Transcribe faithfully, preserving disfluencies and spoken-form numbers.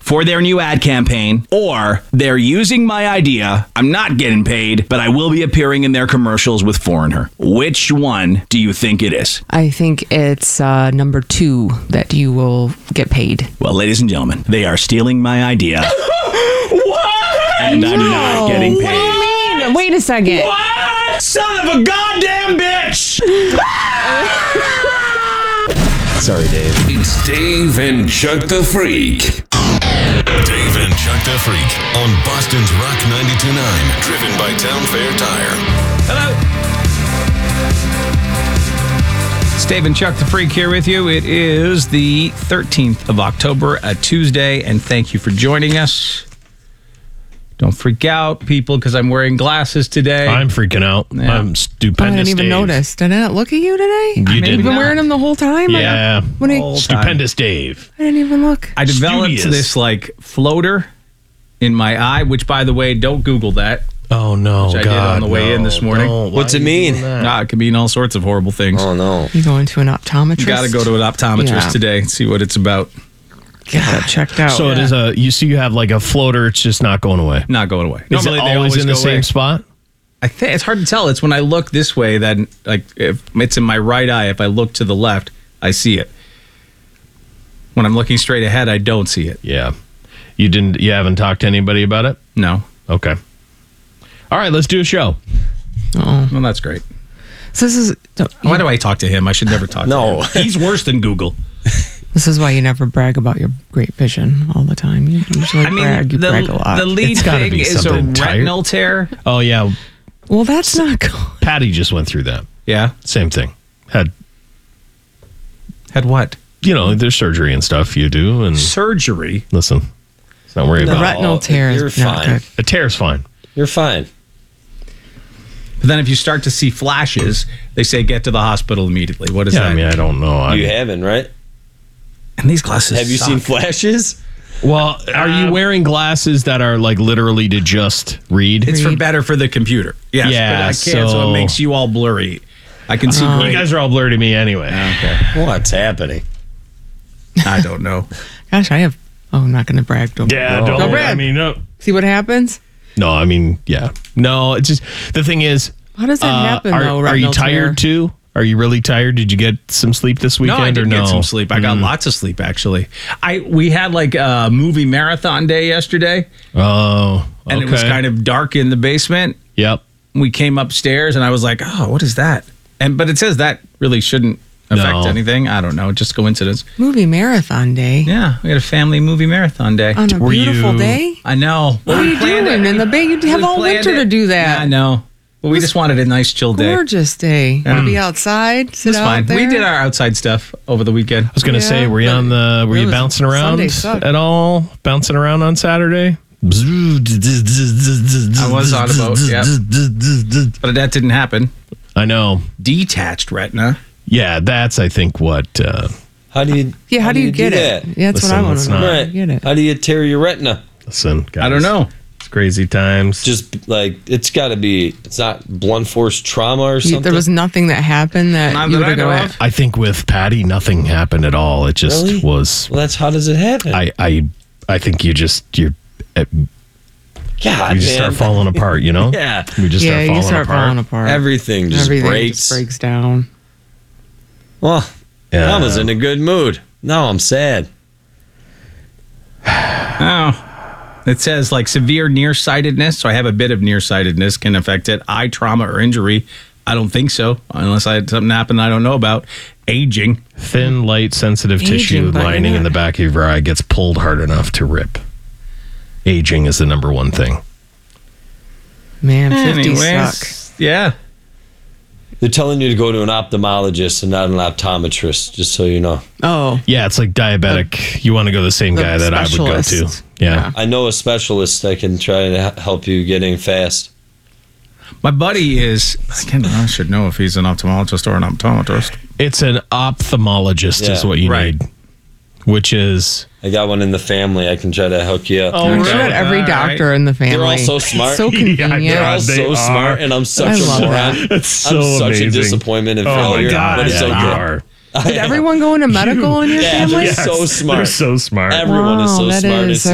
for their new ad campaign, or they're using my idea. I'm not getting paid, but I will be appearing in their commercials with Foreigner. Which one do you think it is? I think it's uh, number two that you will get paid. Well, ladies and gentlemen, they are stealing my idea. What? And I'm not getting paid. What do you mean? Wait a second. What? Son of a goddamn bitch! Sorry, Dave. It's Dave and Chuck the Freak. Dave and Chuck the Freak on Boston's Rock ninety-two point nine. Driven by Town Fair Tire. Hello. It's Dave and Chuck the Freak here with you. It is the thirteenth of October, a Tuesday, and thank you for joining us. Don't freak out, people, because I'm wearing glasses today. I'm freaking out. Yeah. I'm stupendous. I didn't even Dave. notice. Did I not look at you today? You You've did been not. wearing them the whole time? Yeah. I, when I, Whole time. Stupendous Dave. I didn't even look. I developed Studious. this like floater in my eye, which, by the way, don't Google that. Oh, no. Which I God, did on the way no. in this morning. Don't. Why What's are it you mean? doing that? Ah, it can mean all sorts of horrible things. Oh, no. You going to an optometrist? You got to go to an optometrist Yeah. today and see what it's about. Get that checked out. So it is a, you see you have like a floater, it's just not going away. Not going away. Is it Normally, they always in the go same away. spot? I think it's hard to tell. It's when I look this way that, like, if it's in my right eye. If I look to the left, I see it. When I'm looking straight ahead, I don't see it. Yeah. You didn't, you haven't talked to anybody about it? No. Okay. All right, let's do a show. Oh. Well, that's great. So this is Why do I talk to him? I should never talk No. to him. He's worse than Google. this is why you never brag about your great vision all the time. You usually I mean, brag. You the, brag a lot. the lead It's gotta thing be is a something tired. retinal tear. Oh, yeah. well, that's not good. Patty just went through that. Yeah. Same thing. Had, Had what? you know, there's surgery and stuff you do. And Surgery. listen, let's not worry The about it. retinal tear you're is not fine. good. A tear's fine. You're fine. But then if you start to see flashes, they say get to the hospital immediately. What is Yeah, that? I mean, I don't know. I, You haven't, right? and these glasses Have you suck. seen flashes? Well, are you wearing glasses that are like literally to just read? It's for Read. better for the computer. Yes, Yeah, but I can't, so, so- it makes you all blurry. I can see Uh, great. You guys are all blurry to me anyway. Okay. What's happening? I don't know. Gosh, I have. Oh, I'm not going to brag. Don't Yeah, No. don't. Go I Brad. mean, no. See what happens? No, I mean, yeah. No, it's just the thing is. How does that uh, happen, are, though? are you retinal tear? tired too? Are you really tired? Did you get some sleep this No, weekend I did or no? get some sleep. I got lots of sleep actually. I we had like a movie marathon day yesterday, Oh, okay. and it was kind of dark in the basement. Yep. We came upstairs, and I was like, "Oh, what is that?" And but it says that really shouldn't affect No. anything. I don't know, just coincidence. Movie marathon day Yeah, we had a family movie marathon day. on a Were beautiful you- day. I know. What are you doing in the bay? You have We all planned winter it. to do that. Yeah, I know. But we just wanted a nice chill day. Gorgeous day. Yeah. To be outside, It sit was out fine. there. We did our outside stuff over the weekend. I was gonna Yeah, say, were you but on the? Were it you was- bouncing around Sunday sucked. at all? Bouncing around on Saturday? I was on a boat, yep. But that didn't happen. I know. Detached retina. Yeah, that's I think what. Uh, How do you? Yeah, how, do you get do it? that? Yeah, that's Listen, what I want let's to know. not- How do Right. you get it? How do you tear your retina? listen, guys, I don't know. It's crazy times. Just like it's got to be. It's not blunt force trauma or You- something. there was nothing that happened that Not you that would I know go of. at. I think with Patty, nothing happened at all. It just Really? was. Well, that's how does it happen? I, I, I think you just you, uh, God, you just man. start falling apart. You know. Yeah. We just Yeah, start falling you start apart. falling apart. Everything just Everything breaks. just breaks down. Well, Yeah. I was in a good mood. Now I'm sad. Oh. It says like severe nearsightedness. So I have a bit of nearsightedness can affect it. Eye trauma or injury. I don't think so. Unless I had something happen I don't know about. Aging. Thin, light, sensitive Aging, tissue but you're lining in not- the back of your eye gets pulled hard enough to rip. Aging is the number one thing. Man, fifty Anyways, suck. yeah. They're telling you to go to an ophthalmologist and not an optometrist, just so you know. Oh, Yeah, it's like diabetic. You want to go the same the guy that I would go to. specialist. Yeah. I know a specialist that can try to h- help you get in fast. My buddy is, I, can't, I should know if he's an ophthalmologist or an optometrist. It's an ophthalmologist is Yeah, what you right. need, which is I got one in the family. I can try to hook you up. Oh, I'm really? sure every All doctor right. in the family. They're all so smart. It's so Yeah, convenient. They're all God, they so are. smart, and I'm such I a love moron. that. It's so I'm such amazing. a disappointment and Oh my failure, God, but it's yeah, okay. you are. Did everyone go into medical in your Yeah, family? they're so smart. They're so smart. Everyone is Wow, so that smart. is It's